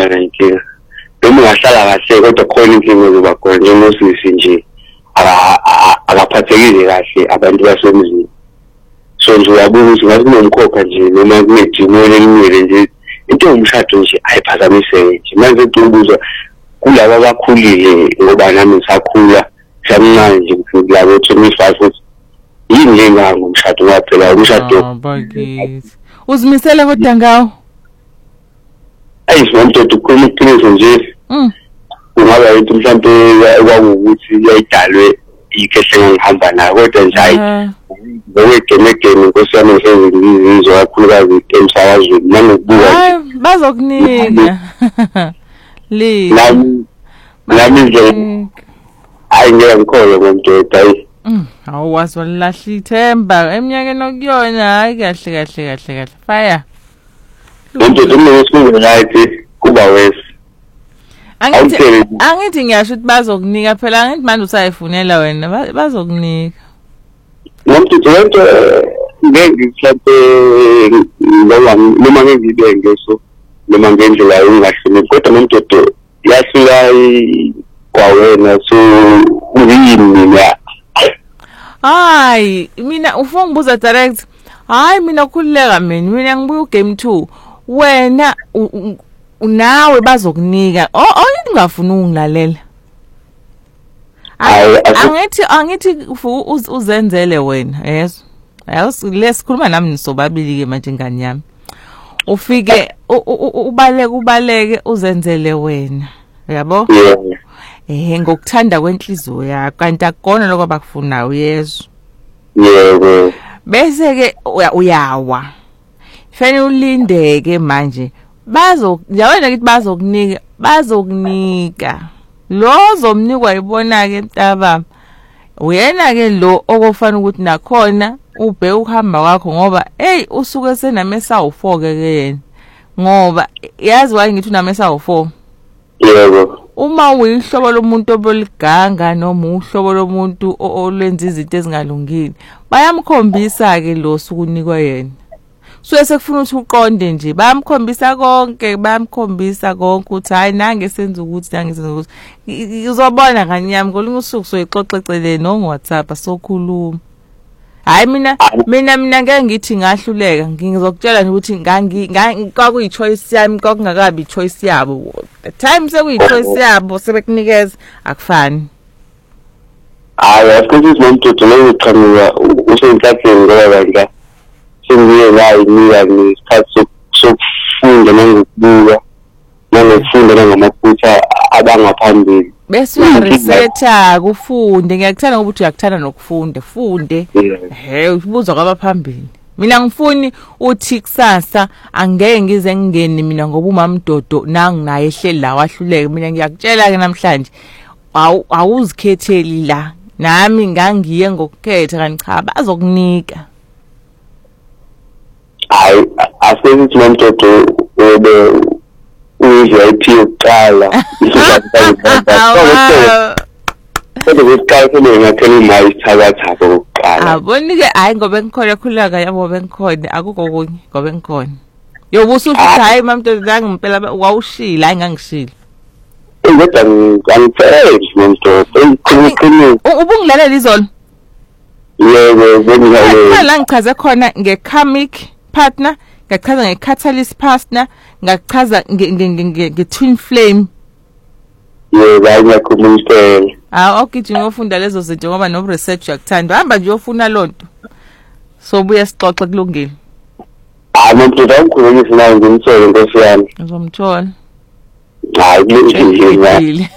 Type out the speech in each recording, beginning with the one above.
kuba nenkinga noma ungahlala kahle kodwa khona inkinga ezoba khona njengosisi nje akaphathekile kahle abantu basemzini so nje uyabuka ukuthi ngathi kunomkhokha nje noma kunejimole elimile nje into yomshado nje ayiphazamiseke nje manje ngicubuzwa kulabo abakhulile ngoba nami ngisakhula samncane nje ngifika labo 25 futhi yini lenga ngomshado waphela umshado bakithi uzimisele kodwa ngawo ayisonto ukukhuluma iqiniso nje kungaba into mhlambe kwakuthi yayidalwe ikhehle ngihamba nayo kodwa nje hayi ngokwegemegeme Nkosi yami ngisezizizwa kakhulukazi emsakazweni nangokubuka bazokunika nami nje ayingeke ngikholwe ngomdoda awazi walahla ithemba eminyakeni okuyona hayi kahle fire umntu umnesifungo right kuba wesi angithi ngiyasho ukuthi bazokunika phela angithi manje usayifunela wena bazokunika nomntu lento ngeke mhlawumbe noma ngizibe ngeso noma ngendlela engahloniphi kodwa nomntu yasula kwawena so uyini mina hayi mina ufuna ngibuza direct hayi mina khulileka mina ngibuya uGame 2 wena nawe bazokunika ungafuna ungilalela angithi uzenzele wena yeso lesikhuluma nami nisobabili ke manje ngani yami ufike ubaleke uzenzele wena yabo ngokuthanda kwenhliziyo yakho kanti akona lokho bakufunayo yeso yebo bese ke uyawa fanele ulindeke manje yawena kithi bazokunika lo zomnikwa yibona ke mntaba uyena ke lo okufana ukuthi nakhona ubhe ukuhamba kwakho ngoba usuke senamesa u4 ke yena ngoba yazi waye ngithi unamesa u4 yebo uma uyihlobo lomuntu oboliganga noma uhlobo lomuntu olwenza izinto ezingalungile bayamkhombisa ke lo sukunikwa yena suye sekufuna ukuthi uqonde nje bayamkhombisa konke ukuthi hayi nange senza ukuthi uzobona kanyami ngolinye usuku soyixoxecelene no WhatsApp sokhuluma hayi mina ngeke ngithi ngahluleka ngizokutshela nje ukuthi kwakuyichoice yami kwakungakabi ichoice yabo the time sekuyichoice yabo sebekunikeza akufani asikho umuntu lokuqhamuka usenhlatheni ngoba la sengiye la isikhathi sokufunda nangokubuka nangokufunda ngamaphutha abangaphambili bese uyaresearcha kufunde ngiyakuthanda ukuthi uyakuthanda nokufunda funde ubuzwa kwabaphambili mina ngifuni uthi kusasa angeke ngize ngingene mina ngoba umamdodo nanginaye ehleli la wahluleke mina ngiyakutshela ke namhlanje awuzikhetheli la nami ngangiye ngokukhetha kanti cha bazokunika hayi asithi nomdodo VIP uqala kodwa kuqala kule ngathela imali isithabatha ukuqala abonike hayi ngoba ngikhona khulaka yabo bengikhona akukho kunye ngoba ngikhona yobusuthi hayi mamntodo la ngempela wawushila hayi ngangishila kodwa ngangiphelele nomdodo ubungilalela izolo yebo bengilalela la ngichaze khona ngekarmic partner ngachaza ngecatalyst partner ngachaza nge-twin flame yebo ayiyakhulumisela okay nje ngofunda lezo zinto ngoba no research yakuthanda hamba nje uyofuna lonto so buya sixoxe kulungile umuntu awukhulumisa naye ngimthole Nkosi yami uzomthola hayi kulungile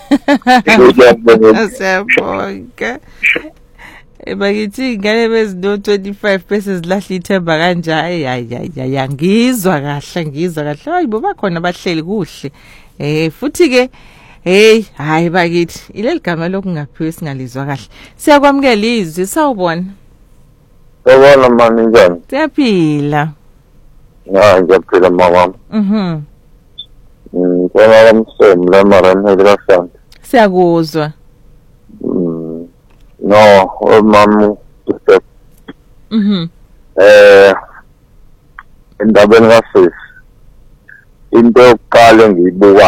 siyabonga bakithi ngale bezino 25 bese zilahla ithemba kanje hayi ngizwa kahle hayibo bakhona bahleli kuhle futhi ke hayi bakithi ileli gama lokungaphiwe singalizwa kahle siyakwamukela izwi sawubona yabona mani njani siyaphila ngiyaphila mama ngicela umsomo la mara ngiyahlala siyakuzwa no mama endabeni kasisi into yokuqala engiyibuka